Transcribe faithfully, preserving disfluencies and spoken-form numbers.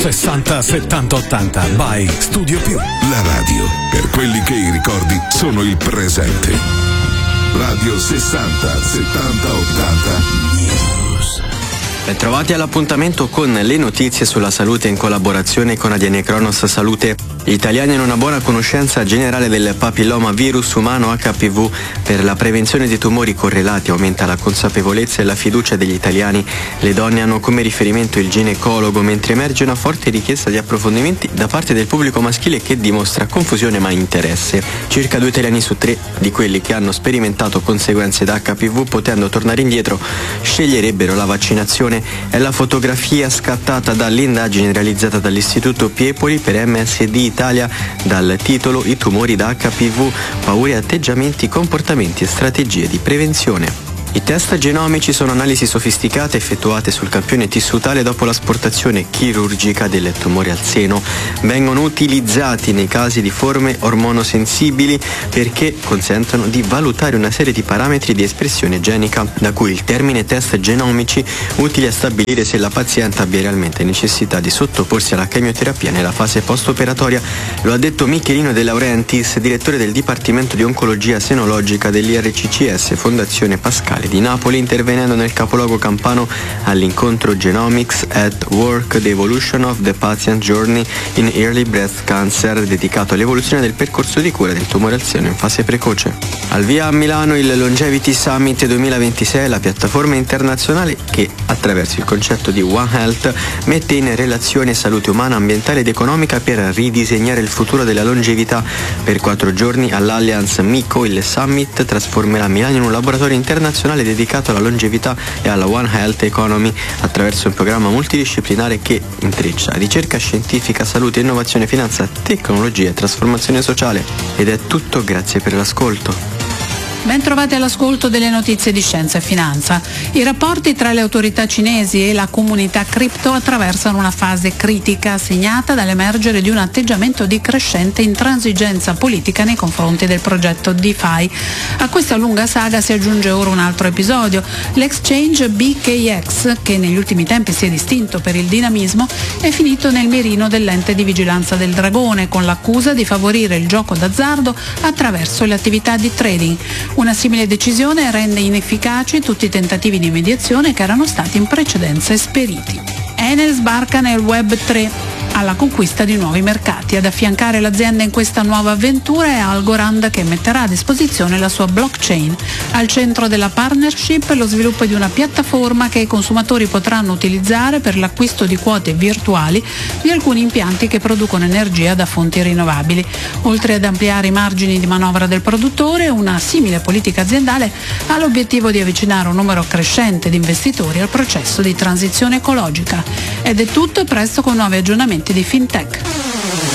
sessanta settanta ottanta by Studio Più. La radio per quelli che i ricordi sono il presente. Radio sessanta settanta ottanta Bentrovati all'appuntamento con le notizie sulla salute in collaborazione con A D N Cronos Salute. Gli italiani hanno una buona conoscenza generale del papilloma virus umano H P V. Per la prevenzione dei tumori correlati aumenta la consapevolezza e la fiducia degli italiani. Le donne hanno come riferimento il ginecologo, mentre emerge una forte richiesta di approfondimenti da parte del pubblico maschile che dimostra confusione ma interesse. Circa due italiani su tre di quelli che hanno sperimentato conseguenze da H P V potendo tornare indietro sceglierebbero la vaccinazione. È la fotografia scattata dall'indagine realizzata dall'Istituto Piepoli per M S D Italia dal titolo I tumori da H P V, paure, atteggiamenti, comportamenti e strategie di prevenzione. I test genomici sono analisi sofisticate effettuate sul campione tissutale dopo l'asportazione chirurgica del tumore al seno. Vengono utilizzati nei casi di forme ormonosensibili perché consentono di valutare una serie di parametri di espressione genica, da cui il termine test genomici, utili a stabilire se la paziente abbia realmente necessità di sottoporsi alla chemioterapia nella fase post-operatoria. Lo ha detto Michelino De Laurentiis, direttore del Dipartimento di Oncologia Senologica dell'I R C C S Fondazione Pascale di Napoli, intervenendo nel capoluogo campano all'incontro Genomics at Work, The Evolution of the Patient Journey in Early Breast Cancer, dedicato all'evoluzione del percorso di cura del tumore al seno in fase precoce. Al via a Milano il Longevity Summit duemilaventisei, la piattaforma internazionale che, attraverso il concetto di One Health, mette in relazione salute umana, ambientale ed economica per ridisegnare il futuro della longevità. Per quattro giorni all'Allianz Mico il Summit trasformerà Milano in un laboratorio internazionale dedicato alla longevità e alla One Health Economy attraverso un programma multidisciplinare che intreccia ricerca scientifica, salute, innovazione, finanza, tecnologia e trasformazione sociale. Ed è tutto, grazie per l'ascolto. Ben trovati all'ascolto delle notizie di scienza e finanza. I rapporti tra le autorità cinesi e la comunità cripto attraversano una fase critica segnata dall'emergere di un atteggiamento di crescente intransigenza politica nei confronti del progetto DeFi. A questa lunga saga si aggiunge ora un altro episodio. L'exchange B K X, che negli ultimi tempi si è distinto per il dinamismo, è finito nel mirino dell'ente di vigilanza del dragone con l'accusa di favorire il gioco d'azzardo attraverso le attività di trading. Una simile decisione rende inefficaci tutti i tentativi di mediazione che erano stati in precedenza esperiti. Enel sbarca nel Web tre alla conquista di nuovi mercati. Ad affiancare l'azienda in questa nuova avventura è Algorand, che metterà a disposizione la sua blockchain. Al centro della partnership lo sviluppo di una piattaforma che i consumatori potranno utilizzare per l'acquisto di quote virtuali di alcuni impianti che producono energia da fonti rinnovabili. Oltre ad ampliare i margini di manovra del produttore, una simile politica aziendale ha l'obiettivo di avvicinare un numero crescente di investitori al processo di transizione ecologica. Ed è tutto, presto con nuovi aggiornamenti di FinTech.